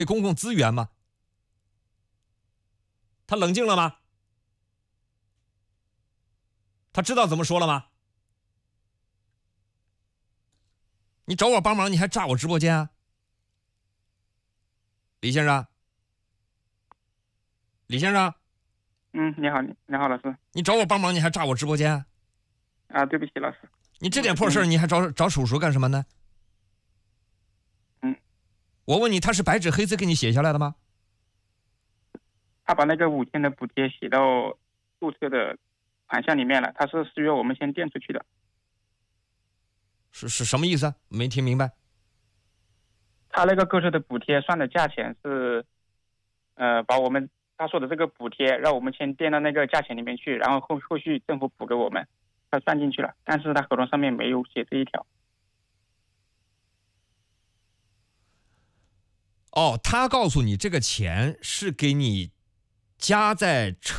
公共资源吗？他冷静了吗？他知道怎么说了吗？你找我帮忙，你还炸我直播间啊？李先生，李先生， 你好，你好，老师。 你找我帮忙，你还炸我直播间啊？ 对不起，老师。 你这点破事你还找叔叔干什么呢？我问你，他是白纸黑字给你写下来的吗？ 他把那个5天的补贴写到注册的款项里面了，他是约我们先垫出去的。 是什么意思啊？没听明白。 他那个购车的补贴算的价钱是，把他说的这个补贴让我们先垫到那个价钱里面去，然后后续政府补给我们，他算进去了，但是他合同上面没有写这一条。 哦，他告诉你这个钱是给你加在车